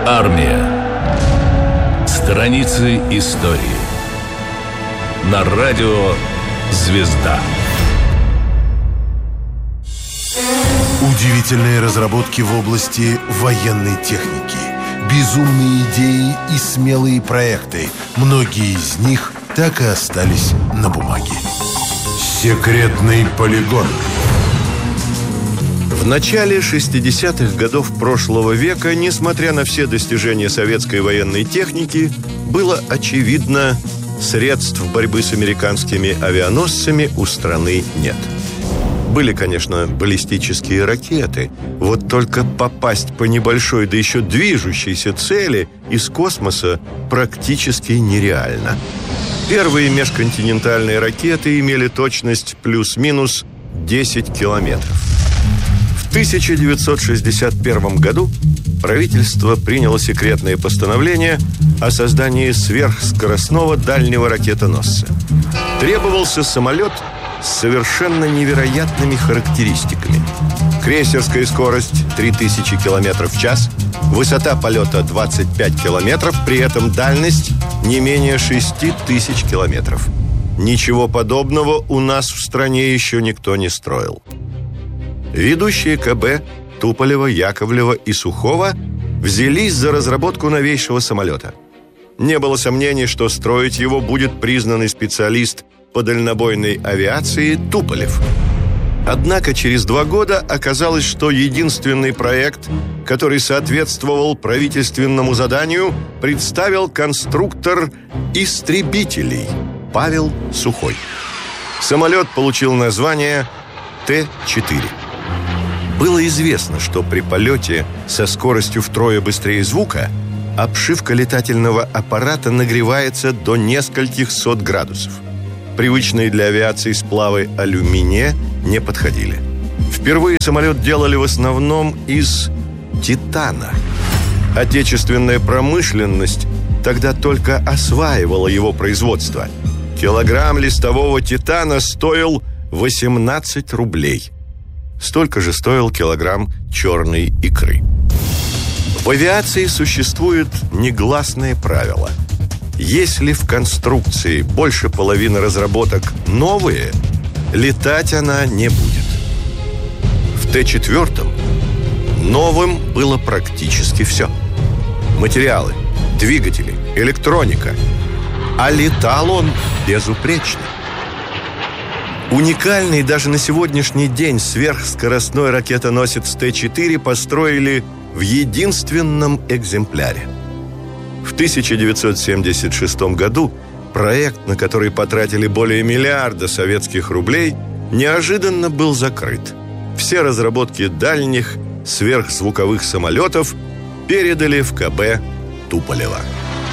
Армия. Страницы истории. На радио «Звезда». Удивительные разработки в области военной техники, безумные идеи и смелые проекты. Многие из них так и остались на бумаге. Секретный полигон. В начале 60-х годов прошлого века, несмотря на все достижения советской военной техники, было очевидно, средств борьбы с американскими авианосцами у страны нет. Были, конечно, баллистические ракеты, вот только попасть по небольшой, да еще движущейся цели из космоса практически нереально. Первые межконтинентальные ракеты имели точность плюс-минус 10 километров. В 1961 году правительство приняло секретное постановление о создании сверхскоростного дальнего ракетоносца. Требовался самолет с совершенно невероятными характеристиками. Крейсерская скорость 3000 км в час, высота полета 25 км, при этом дальность не менее 6000 км. Ничего подобного у нас в стране еще никто не строил. Ведущие КБ Туполева, Яковлева и Сухого взялись за разработку новейшего самолета. Не было сомнений, что строить его будет признанный специалист по дальнобойной авиации Туполев. Однако через 2 года оказалось, что единственный проект, который соответствовал правительственному заданию, представил конструктор истребителей Павел Сухой. Самолет получил название Т-4. Было известно, что при полете со скоростью втрое быстрее звука обшивка летательного аппарата нагревается до нескольких сот градусов. Привычные для авиации сплавы алюминия не подходили. Впервые самолет делали в основном из титана. Отечественная промышленность тогда только осваивала его производство. Килограмм листового титана стоил 18 рублей. Столько же стоил килограмм черной икры. В авиации существует негласное правило. Если в конструкции больше половины разработок новые, летать она не будет. В Т-4 новым было практически все. Материалы, двигатели, электроника. А летал он безупречно. Уникальный даже на сегодняшний день сверхскоростной ракетоносец Т-4 построили в единственном экземпляре. В 1976 году проект, на который потратили более миллиарда советских рублей, неожиданно был закрыт. Все разработки дальних сверхзвуковых самолетов передали в КБ Туполева.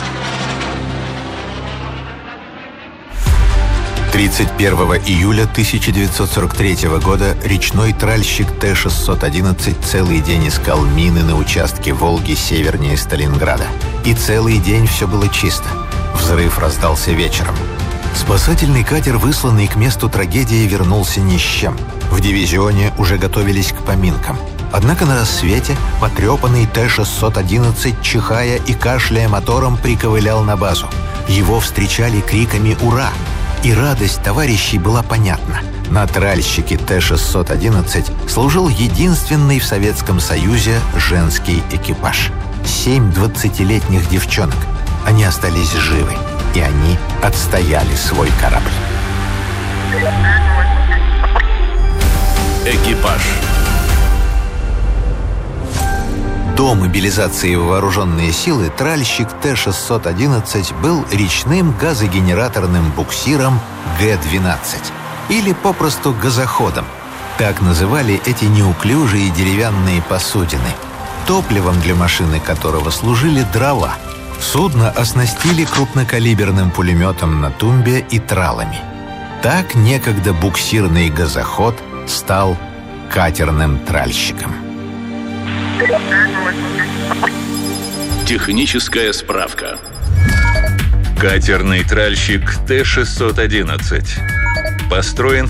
31 июля 1943 года речной тральщик Т-611 целый день искал мины на участке Волги севернее Сталинграда. И целый день все было чисто. Взрыв раздался вечером. Спасательный катер, высланный к месту трагедии, вернулся ни с чем. В дивизионе уже готовились к поминкам. Однако на рассвете потрепанный Т-611, чихая и кашляя мотором, приковылял на базу. Его встречали криками «Ура!». И радость товарищей была понятна. На тральщике Т-611 служил единственный в Советском Союзе женский экипаж. 7 20-летних девчонок. Они остались живы, и они отстояли свой корабль. Экипаж. До мобилизации в вооруженные силы тральщик Т-611 был речным газогенераторным буксиром Г-12 или попросту газоходом. Так называли эти неуклюжие деревянные посудины, топливом для машины которого служили дрова. Судно оснастили крупнокалиберным пулеметом на тумбе и тралами. Так некогда буксирный газоход стал катерным тральщиком. Техническая справка. Катерный тральщик Т-611 построен в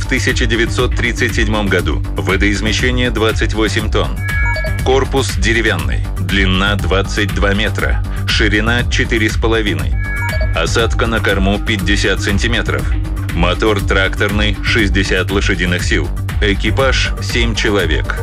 1937 году. Водоизмещение 28 тонн. Корпус деревянный. Длина 22 метра, ширина 4,5. Осадка на корму 50 сантиметров. Мотор тракторный, 60 лошадиных сил. Экипаж 7 человек.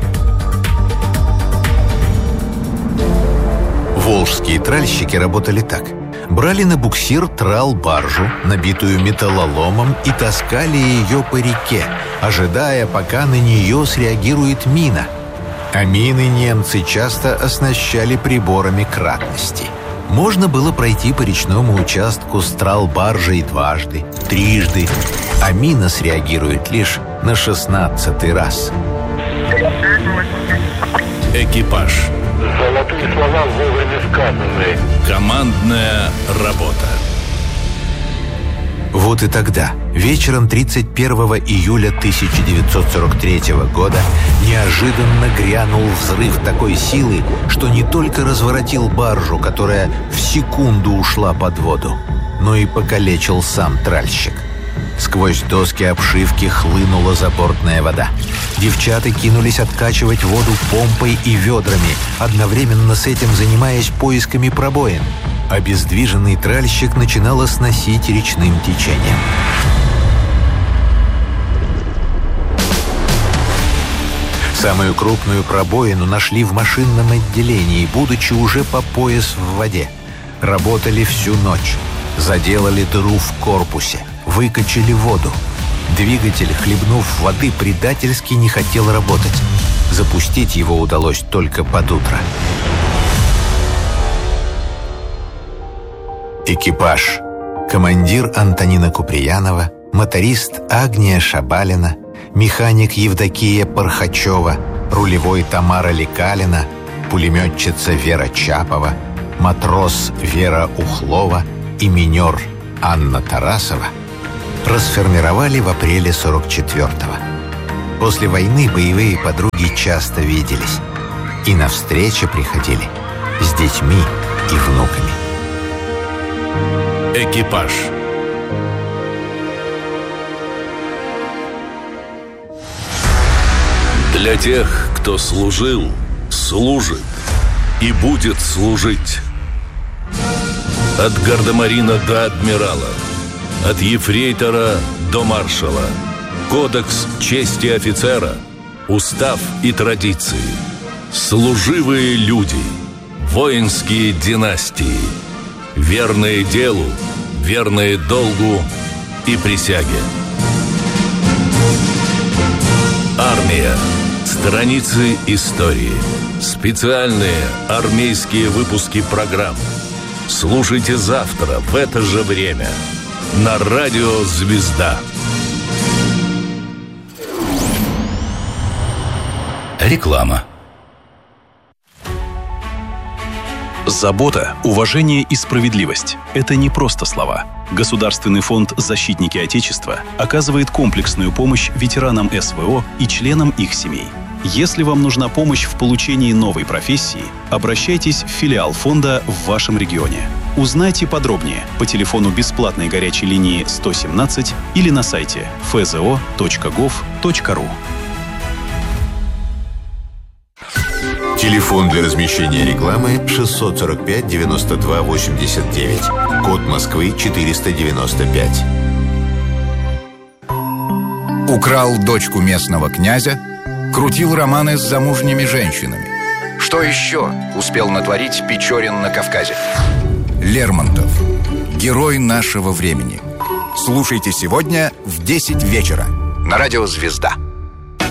Волжские тральщики работали так. Брали на буксир трал-баржу, набитую металлоломом, и таскали ее по реке, ожидая, пока на нее среагирует мина. А мины немцы часто оснащали приборами кратности. Можно было пройти по речному участку с трал-баржей дважды, трижды, а мина среагирует лишь на 16-й раз. Экипаж. Золотые слова вовремя сказанные. Командная работа. Вот и тогда, вечером 31 июля 1943 года, неожиданно грянул взрыв такой силы, что не только разворотил баржу, которая в секунду ушла под воду, но и покалечил сам тральщик. Сквозь доски обшивки хлынула забортная вода. Девчата кинулись откачивать воду помпой и ведрами, одновременно с этим занимаясь поисками пробоин. Обездвиженный тральщик начинало сносить речным течением. Самую крупную пробоину нашли в машинном отделении, будучи уже по пояс в воде. Работали всю ночь. Заделали дыру в корпусе. Выкачали воду. Двигатель, хлебнув воды, предательски не хотел работать. Запустить его удалось только под утро. Экипаж. Командир Антонина Куприянова, моторист Агния Шабалина, механик Евдокия Пархачева, рулевой Тамара Лекалина, пулеметчица Вера Чапова, матрос Вера Ухлова и минер Анна Тарасова расформировали в апреле 44-го. После войны боевые подруги часто виделись и на встречи приходили с детьми и внуками. Экипаж. Для тех, кто служил, служит и будет служить. От гардемарина до адмирала, от ефрейтора до маршала. Кодекс чести офицера, устав и традиции. Служивые люди, воинские династии. Верные делу, верные долгу и присяге. Армия. Страницы истории. Специальные армейские выпуски программ. Слушайте завтра в это же время на радио «Звезда». Реклама. Забота, уважение и справедливость – это не просто слова. Государственный фонд «Защитники Отечества» оказывает комплексную помощь ветеранам СВО и членам их семей. Если вам нужна помощь в получении новой профессии, обращайтесь в филиал фонда в вашем регионе. Узнайте подробнее по телефону бесплатной горячей линии 117 или на сайте fzo.gov.ru. Телефон для размещения рекламы 645 92 89. Код Москвы 495. Украл дочку местного князя, крутил романы с замужними женщинами. Что еще успел натворить Печорин на Кавказе? Лермонтов. Герой нашего времени. Слушайте сегодня в 10 вечера на радио «Звезда».